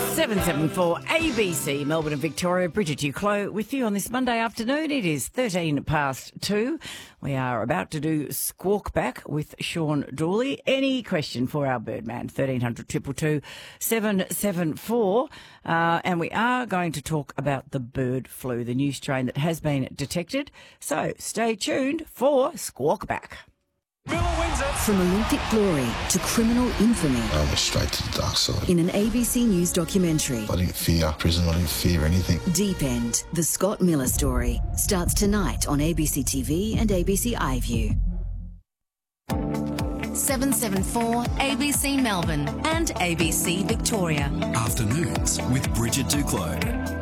774 ABC, Melbourne and Victoria. Bridget Duclos with you on this Monday afternoon. It is 13 past 2. We are about to do Squawk Back with Sean Dooley. Any question for our Birdman? 1300 222 774. And we are going to talk about the bird flu, the new strain that has been detected. So stay tuned for Squawk Back. From Olympic glory to criminal infamy. I went straight to the dark side. In an ABC News documentary. I didn't fear prison, I didn't fear anything. Deep End, the Scott Miller story, starts tonight on ABC TV and ABC iView. 774 ABC Melbourne and ABC Victoria. Afternoons with Bridget Duclos.